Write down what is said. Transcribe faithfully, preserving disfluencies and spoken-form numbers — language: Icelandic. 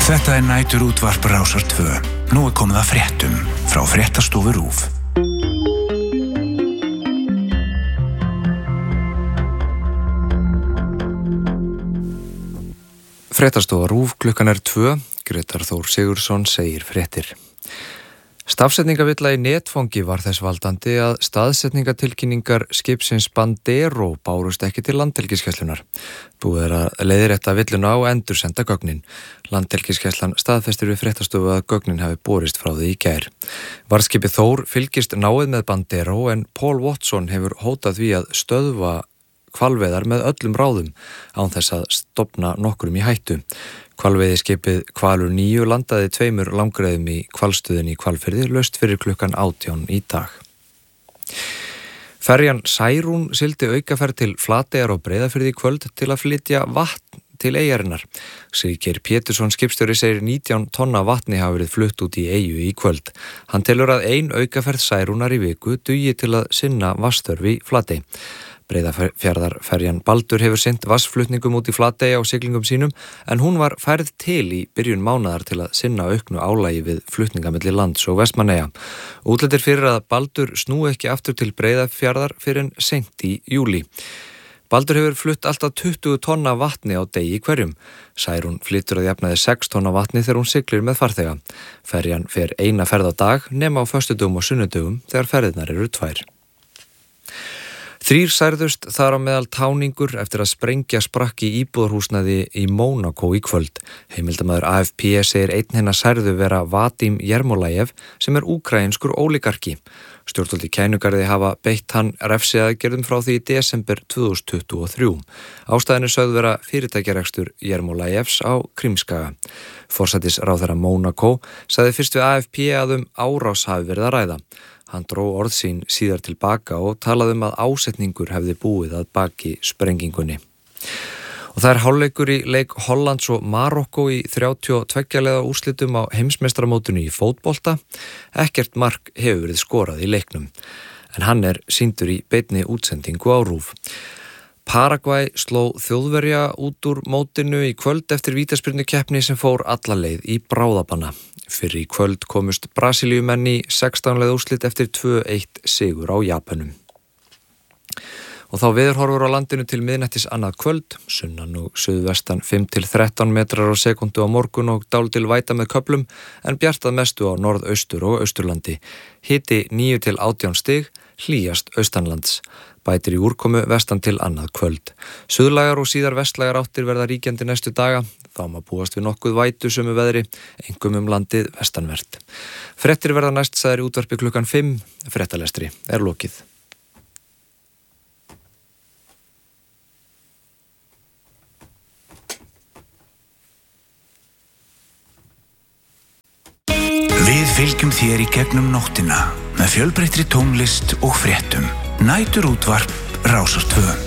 Þetta er næturútvarp Rásar tvö. Nú er komið að fréttum frá fréttastofu RÚV. Fréttastofa RÚV, klukkan er tvö. Grétar Þór Sigurðsson segir fréttir. Stafsetningavilla í netfangi var þess valdandi að staðsetningatilkynningar skipsins Bandero bárust ekki til Landhelgisgæslunnar. Búið er að leiðrétta villuna og endursenda gögnin. Landhelgisgæslan staðfestir við fréttastofu að gögnin hafi borist frá því í gær. Varðskipið Þór fylgist náið með Bandero en Paul Watson hefur hótað því að stöðva hvalveiðar með öllum ráðum án þess að stofna nokkrum í hættu. Hvalveiðiskipið Hvalur níu landaði tveimur langreiðum í hvalstöðinni í Hvalfirði laust fyrir klukkan átján í dag. Ferjan Særún sigldi aukaferð til Flateyjar og Breiðafirði í kvöld til að flytja vatn til eyjarinnar. Siggeir Pétursson skipstjóri segir nítján tonna vatni hafa verið flutt út í eyju í kvöld. Hann telur að ein aukaferð Særúnar í viku dugi til að sinna vatnsþörf í Flatey. Breiðafjarðarferjan Baldur hefur sinnt vatnsflutningum út í Flatey á siglingum sínum en hún var færð til í byrjun mánaðar til að sinna auknu álagi við flutninga milli lands og Vestmannaeyja. Útlit er fyrir að Baldur snúi ekki aftur til Breiðafjarðar fyrr en seint í júlí. Baldur hefur flutt alltaf tuttugu tonna vatni á degi hverjum. Særún flytur að jafnaði sex tonna vatni þegar hún siglir með farþega. Ferjan fer eina ferð á dag nema á föstudögum og sunnudögum þegar ferðirnar eru tvær. Þrír særðust, þar á meðal táningur eftir að sprengja sprakk í íbúðarhúsnæði í Mónakó í kvöld. Heimildamaður A F P segir einn hinna særðu vera Vadim Jermolayev sem er úkraínskur ólígarki. Stjórnvöld í Kænugarði hafa beitt hann refsiaðgerðum frá því í desember tvö þúsund tuttugu og þrjú. Ástæðan er sögð vera fyrirtækjarekstur Jermolayevs á Krímskaga. Forsætisráðherra Mónakó sagði fyrst við A F P að um árás hafi verið að ræða. Hann dró orð sín síðar til baka og talaði um að ásetningur hefði búið að baki sprengingunni. Og það er hálfleikur í leik Hollands og Marokkó í þrjátíu og tveggja liða úrslitum á heimsmeistaramótinu í fótbolta. Ekkert mark hefur verið skorað í leiknum, en hann er sýndur í beinni útsendingu á RÚV. Paragvæ sló Þjóðverja út úr mótinu í kvöld eftir vítaspyrnukeppni sem fór alla leið í bráðabanna. Fyrir í kvöld komust Brasilíumenn í sextán liða úrslit eftir tvö eitt sigur á Japanum. Og þá veðurhorfur á landinu til miðnættis annað kvöld, sunnan og suðvestan fimm til þrettán metrar á sekundu á morgun og dálítil væta með köflum, en bjartað mestu á norðaustur og austurlandi. Hiti níu til átján stig, hlýjast austanlands. Bætir í úrkomu vestan til annað kvöld. Suðlægar og síðar vestlægar áttir verða ríkjandi næstu daga. Þá má búast við nokkuð vætu sömu veðri, einkum um landið vestanvert. Fréttir verða næst sagðir í útvarpi klukkan fimm. Fréttalestri er lokið. Við fylgjum þér í gegnum nóttina með fjölbreyttri tónlist og fréttum. Næturútvarp Rásar tvö.